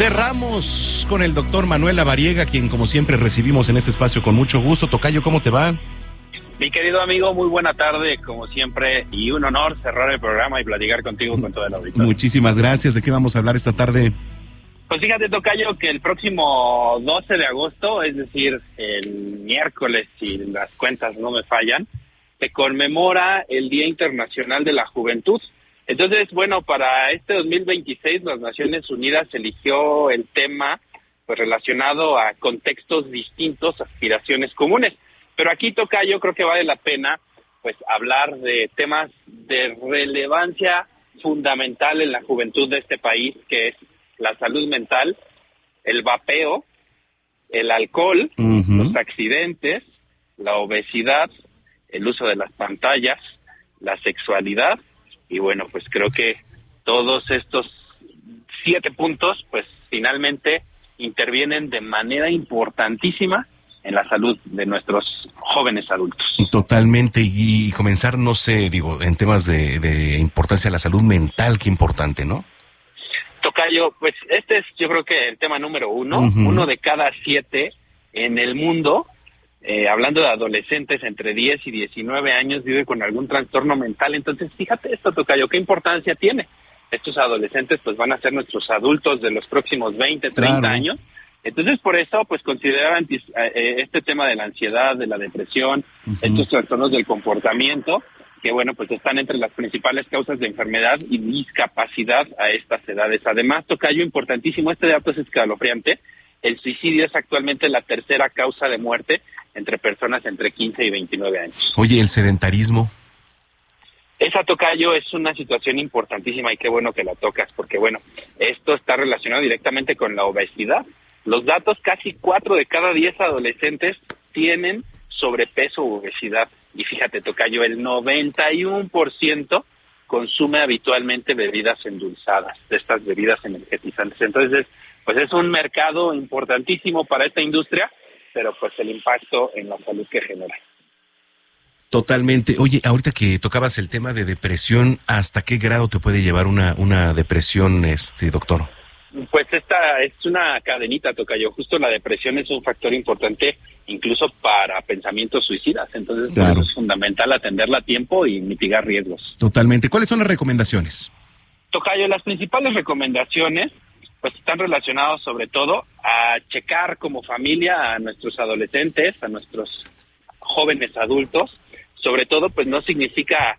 Cerramos con el doctor Manuel Lavariega, quien como siempre recibimos en este espacio con mucho gusto. Tocayo, ¿cómo te va? Mi querido amigo, muy buena tarde, como siempre, y un honor cerrar el programa y platicar contigo con todo el auditorio. Muchísimas gracias. ¿De qué vamos a hablar esta tarde? Pues fíjate, Tocayo, que el próximo 12 de agosto, es decir, el miércoles, si las cuentas no me fallan, se conmemora el Día Internacional de la Juventud. Entonces, bueno, para este 2026 las Naciones Unidas eligió el tema pues relacionado a contextos distintos, aspiraciones comunes. Pero aquí, Tocayo, creo que vale la pena pues hablar de temas de relevancia fundamental en la juventud de este país, que es la salud mental, el vapeo, el alcohol, los accidentes, la obesidad, el uso de las pantallas, la sexualidad. Y bueno, pues creo que todos estos 7 puntos, pues finalmente intervienen de manera importantísima en la salud de nuestros jóvenes adultos. Totalmente, y comenzar, no sé, digo, en temas de importancia de la salud mental, qué importante, ¿no? Tocayo, pues este es yo creo que el tema número 1, uno de cada 7 en el mundo, hablando de adolescentes entre 10 y 19 años, vive con algún trastorno mental. Entonces, fíjate esto, Tocayo, ¿qué importancia tiene? Estos adolescentes pues van a ser nuestros adultos de los próximos 20, 30 años. Entonces, por eso, pues considerar este tema de la ansiedad, de la depresión, estos trastornos del comportamiento, que bueno, pues están entre las principales causas de enfermedad y discapacidad a estas edades. Además, Tocayo, importantísimo, este dato es escalofriante. El suicidio es actualmente la tercera causa de muerte entre personas entre 15 y 29 años. Oye, ¿el sedentarismo? Esa, Tocayo, es una situación importantísima y qué bueno que la tocas, porque bueno, esto está relacionado directamente con la obesidad. Los datos, casi 4 de cada 10 adolescentes tienen sobrepeso u obesidad. Y fíjate, Tocayo, el 91% consume habitualmente bebidas endulzadas, de estas bebidas energetizantes. Entonces, pues es un mercado importantísimo para esta industria, pero pues el impacto en la salud que genera. Totalmente. Oye, ahorita que tocabas el tema de depresión, ¿hasta qué grado te puede llevar una depresión, doctor? Pues esta es una cadenita, Tocayo. Justo la depresión es un factor importante incluso para pensamientos suicidas. Entonces, claro, por eso es fundamental atenderla a tiempo y mitigar riesgos. Totalmente. ¿Cuáles son las recomendaciones? Tocayo, las principales recomendaciones pues están relacionadas sobre todo a checar como familia a nuestros adolescentes, a nuestros jóvenes adultos. Sobre todo, pues no significa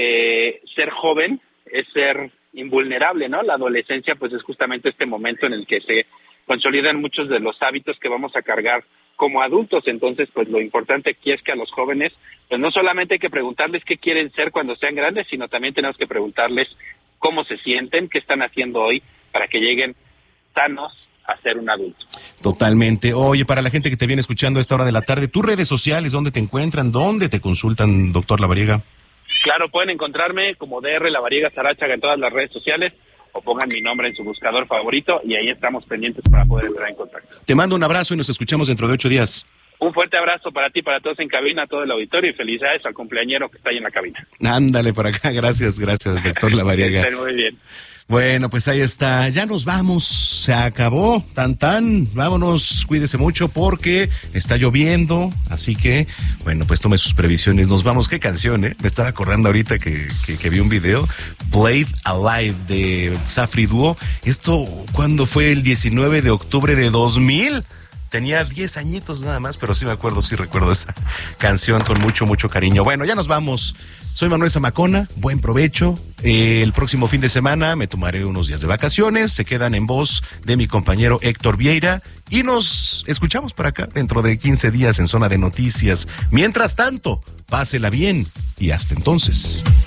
que ser joven es ser invulnerable, ¿no? La adolescencia pues es justamente este momento en el que se consolidan muchos de los hábitos que vamos a cargar como adultos. Entonces, pues lo importante aquí es que a los jóvenes, pues no solamente hay que preguntarles qué quieren ser cuando sean grandes, sino también tenemos que preguntarles cómo se sienten, qué están haciendo hoy para que lleguen sanos a ser un adulto. Totalmente. Oye, para la gente que te viene escuchando a esta hora de la tarde, tus redes sociales, ¿dónde te encuentran? ¿Dónde te consultan, doctor Lavariega? Claro, pueden encontrarme como DR Lavariega Sarachaga en todas las redes sociales o pongan mi nombre en su buscador favorito y ahí estamos pendientes para poder entrar en contacto. Te mando un abrazo y nos escuchamos dentro de 8 días. Un fuerte abrazo para ti, para todos en cabina, a todo el auditorio y felicidades al cumpleañero que está ahí en la cabina. Ándale por acá, gracias, doctor Lavariega. Estén muy bien. Bueno, pues ahí está, ya nos vamos, se acabó, vámonos, cuídese mucho porque está lloviendo, así que, bueno, pues tome sus previsiones, nos vamos. ¿Qué canción, Me estaba acordando ahorita que vi un video, Played Alive de Safri Duo. Esto, ¿cuándo fue? El 19 de octubre de 2000. Tenía 10 añitos nada más, pero sí recuerdo esa canción con mucho cariño. Bueno, ya nos vamos. Soy Manuel Zamacona, buen provecho. El próximo fin de semana me tomaré unos días de vacaciones. Se quedan en voz de mi compañero Héctor Vieira y nos escuchamos por acá dentro de 15 días en Zona de Noticias. Mientras tanto, pásela bien y hasta entonces.